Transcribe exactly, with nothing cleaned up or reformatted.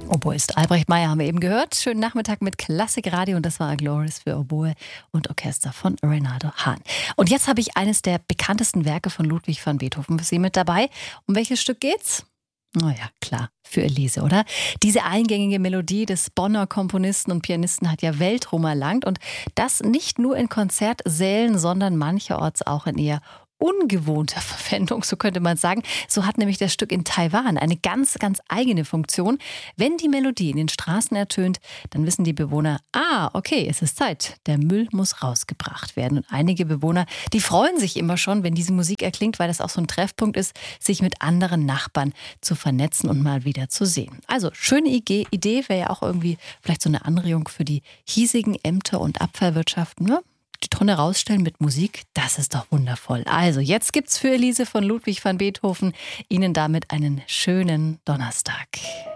Oboist Albrecht Meyer haben wir eben gehört. Schönen Nachmittag mit Klassikradio und das war Glorious für Oboe und Orchester von Renato Hahn. Und jetzt habe ich eines der bekanntesten Werke von Ludwig van Beethoven für Sie mit dabei. Um welches Stück geht's? Na ja, klar, für Elise, oder? Diese eingängige Melodie des Bonner Komponisten und Pianisten hat ja Weltruhm erlangt und das nicht nur in Konzertsälen, sondern mancherorts auch in eher ungewohnter Verwendung, so könnte man sagen. So hat nämlich das Stück in Taiwan eine ganz, ganz eigene Funktion. Wenn die Melodie in den Straßen ertönt, dann wissen die Bewohner, ah, okay, es ist Zeit. Der Müll muss rausgebracht werden. Und einige Bewohner, die freuen sich immer schon, wenn diese Musik erklingt, weil das auch so ein Treffpunkt ist, sich mit anderen Nachbarn zu vernetzen und mal wieder zu sehen. Also, schöne Idee, wäre ja auch irgendwie vielleicht so eine Anregung für die hiesigen Ämter und Abfallwirtschaften, ne? Die Tonne rausstellen mit Musik, das ist doch wundervoll. Also jetzt gibt's für Elise von Ludwig van Beethoven Ihnen damit einen schönen Donnerstag.